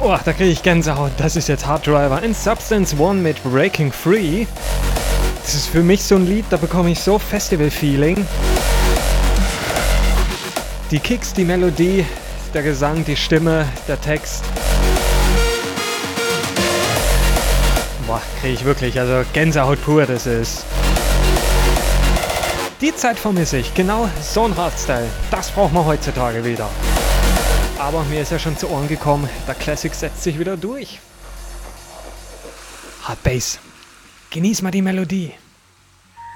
Oh, da kriege ich Gänsehaut. Das ist jetzt Hard Driver in Substance One mit Breaking Free. Das ist für mich so ein Lied, da bekomme ich so Festival-Feeling. Die Kicks, die Melodie, der Gesang, die Stimme, der Text. Boah, kriege ich wirklich, also Gänsehaut pur, das ist. Die Zeit vermisse ich, genau so ein Hardstyle. Das braucht man heutzutage wieder. Aber mir ist ja schon zu Ohren gekommen, der Classic setzt sich wieder durch. Hard Bass. Genieß mal die Melodie.